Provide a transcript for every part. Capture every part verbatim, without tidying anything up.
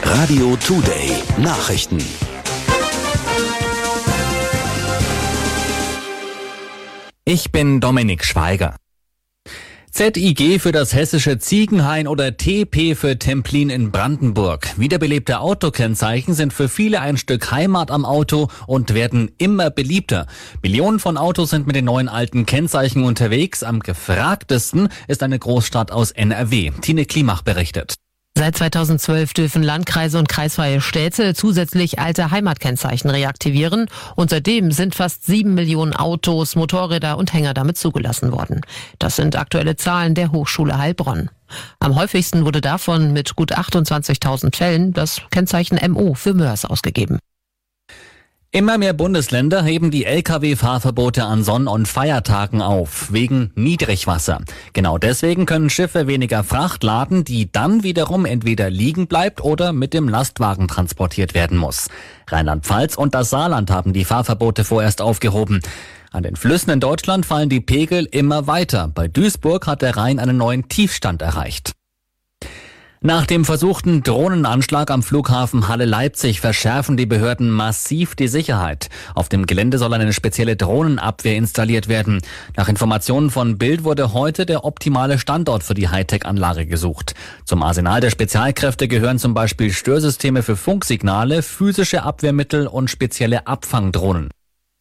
Radio Today Nachrichten. Ich bin Dominik Schweiger. Z I G für das hessische Ziegenhain oder T P für Templin in Brandenburg. Wiederbelebte Autokennzeichen sind für viele ein Stück Heimat am Auto und werden immer beliebter. Millionen von Autos sind mit den neuen alten Kennzeichen unterwegs. Am gefragtesten ist eine Großstadt aus N R W. Tine Klimach berichtet. Seit zweitausendzwölf dürfen Landkreise und kreisfreie Städte zusätzlich alte Heimatkennzeichen reaktivieren und seitdem sind fast sieben Millionen Autos, Motorräder und Hänger damit zugelassen worden. Das sind aktuelle Zahlen der Hochschule Heilbronn. Am häufigsten wurde davon mit gut achtundzwanzigtausend Fällen das Kennzeichen M O für Mörs ausgegeben. Immer mehr Bundesländer heben die L K W-Fahrverbote an Sonn- und Feiertagen auf, wegen Niedrigwasser. Genau deswegen können Schiffe weniger Fracht laden, die dann wiederum entweder liegen bleibt oder mit dem Lastwagen transportiert werden muss. Rheinland-Pfalz und das Saarland haben die Fahrverbote vorerst aufgehoben. An den Flüssen in Deutschland fallen die Pegel immer weiter. Bei Duisburg hat der Rhein einen neuen Tiefstand erreicht. Nach dem versuchten Drohnenanschlag am Flughafen Halle-Leipzig verschärfen die Behörden massiv die Sicherheit. Auf dem Gelände soll eine spezielle Drohnenabwehr installiert werden. Nach Informationen von Bild wurde heute der optimale Standort für die Hightech-Anlage gesucht. Zum Arsenal der Spezialkräfte gehören zum Beispiel Störsysteme für Funksignale, physische Abwehrmittel und spezielle Abfangdrohnen.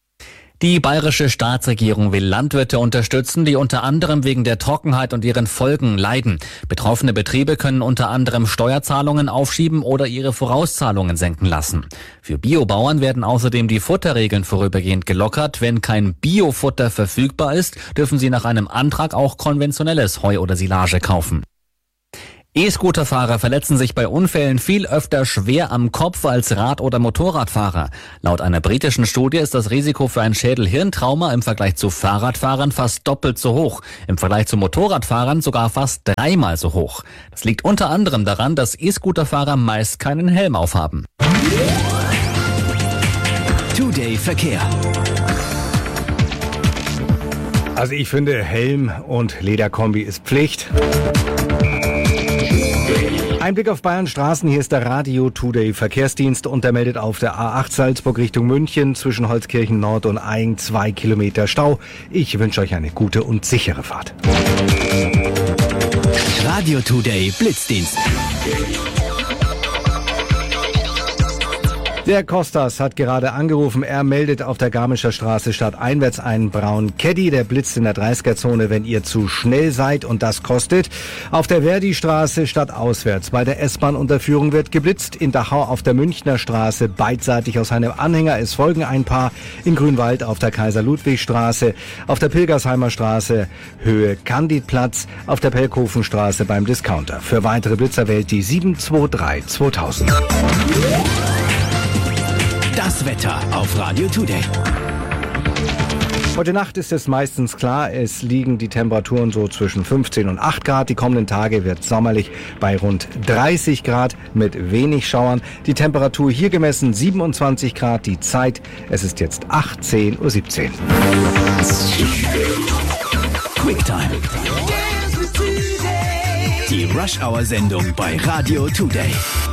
Die bayerische Staatsregierung will Landwirte unterstützen, die unter anderem wegen der Trockenheit und ihren Folgen leiden. Betroffene Betriebe können unter anderem Steuerzahlungen aufschieben oder ihre Vorauszahlungen senken lassen. Für Biobauern werden außerdem die Futterregeln vorübergehend gelockert. Wenn kein Biofutter verfügbar ist, dürfen sie nach einem Antrag auch konventionelles Heu oder Silage kaufen. E-Scooterfahrer verletzen sich bei Unfällen viel öfter schwer am Kopf als Rad- oder Motorradfahrer. Laut einer britischen Studie ist das Risiko für ein Schädel-Hirntrauma im Vergleich zu Fahrradfahrern fast doppelt so hoch. Im Vergleich zu Motorradfahrern sogar fast dreimal so hoch. Das liegt unter anderem daran, dass E-Scooterfahrer meist keinen Helm aufhaben. Today Verkehr. Also ich finde, Helm und Lederkombi ist Pflicht. Ein Blick auf Bayern Straßen, hier ist der Radio Today Verkehrsdienst und der meldet auf der A acht Salzburg Richtung München zwischen Holzkirchen Nord und Aing zwei Kilometer Stau. Ich wünsche euch eine gute und sichere Fahrt. Radio Today Blitzdienst. Der Kostas hat gerade angerufen. Er meldet auf der Garmischer Straße stadteinwärts einen braunen Caddy. Der blitzt in der dreißiger-Zone, wenn ihr zu schnell seid und das kostet. Auf der Verdi-Straße stadtauswärts bei der S-Bahn-Unterführung wird geblitzt. In Dachau auf der Münchner Straße beidseitig aus einem Anhänger. Es folgen ein paar in Grünwald auf der Kaiser-Ludwig-Straße. Auf der Pilgersheimer Straße Höhe Candidplatz. Auf der Pelkhofenstraße beim Discounter. Für weitere Blitzer wählt die sieben zwei drei zweitausend. Das Wetter auf Radio Today. Heute Nacht ist es meistens klar, es liegen die Temperaturen so zwischen fünfzehn und acht Grad. Die kommenden Tage wird sommerlich bei rund dreißig Grad mit wenig Schauern. Die Temperatur hier gemessen siebenundzwanzig Grad, die Zeit, es ist jetzt achtzehn Uhr siebzehn. Quicktime. Die Rush-Hour-Sendung bei Radio Today.